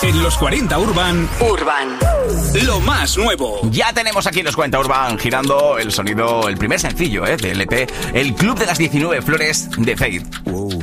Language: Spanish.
En los 40 Urban. Lo más nuevo. Ya tenemos aquí en los 40 Urban girando el sonido, el primer sencillo del EP, El Club de las 19 Flores de Faith.